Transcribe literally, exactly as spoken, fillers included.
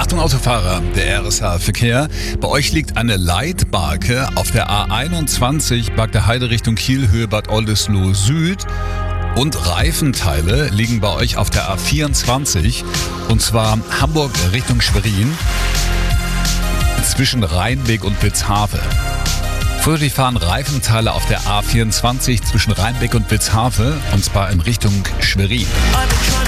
Achtung Autofahrer, der R S H-Verkehr. Bei euch liegt eine Leitbarke auf der A einundzwanzig, Bagde Heide Richtung Kiel, Höhe Bad Oldesloe Süd. Und Reifenteile liegen bei euch auf der A vierundzwanzig, und zwar Hamburg Richtung Schwerin, zwischen Rheinbeck und Witzhafe. Vorsichtig fahren Reifenteile auf der A vierundzwanzig zwischen Rheinbeck und Witzhafe, und zwar in Richtung Schwerin.